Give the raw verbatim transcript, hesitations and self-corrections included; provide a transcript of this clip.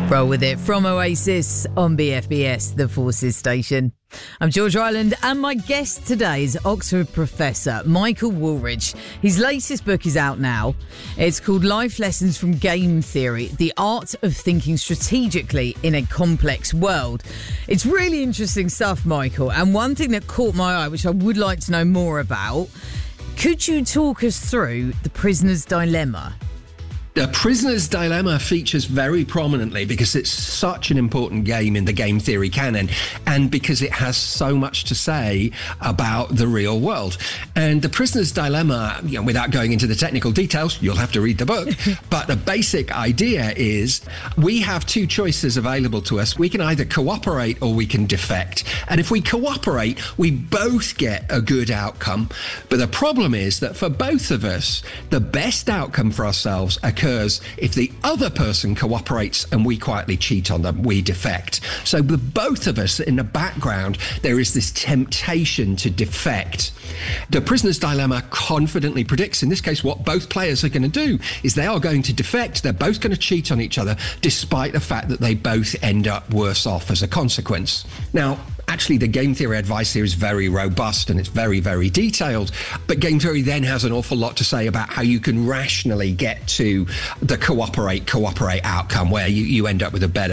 Roll with it from Oasis on B F B S, the Forces station. I'm George Ryland, and my guest today is Oxford professor Michael Woolridge. His latest book is out now. It's called Life Lessons from Game Theory, The Art of Thinking Strategically in a Complex World. It's really interesting stuff, Michael, and one thing that caught my eye, which I would like to know more about, could you talk us through the prisoner's dilemma? The Prisoner's Dilemma features very prominently because it's such an important game in the game theory canon and because it has so much to say about the real world. And the Prisoner's Dilemma, you know, without going into the technical details, you'll have to read the book, but the basic idea is we have two choices available to us. We can either cooperate or we can defect. And if we cooperate, we both get a good outcome. But the problem is that for both of us, the best outcome for ourselves occurs if the other person cooperates and we quietly cheat on them, we defect. So the both of us, in the background, there is this temptation to defect. The Prisoner's Dilemma confidently predicts, in this case, what both players are going to do is they are going to defect. They're both going to cheat on each other, despite the fact that they both end up worse off as a consequence. Now, actually, the game theory advice here is very robust and it's very, very detailed. But game theory then has an awful lot to say about how you can rationally get to the cooperate, cooperate outcome where you, you end up with a better